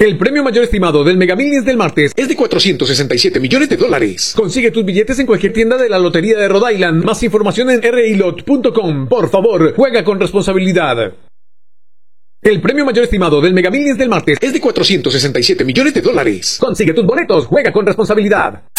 El premio mayor estimado del Mega Millions del martes es de $467 millones. Consigue tus billetes en cualquier tienda de la Lotería de Rhode Island. Más información en rilot.com. Por favor, juega con responsabilidad. El premio mayor estimado del Mega Millions del martes es de $467 millones. Consigue tus boletos, juega con responsabilidad.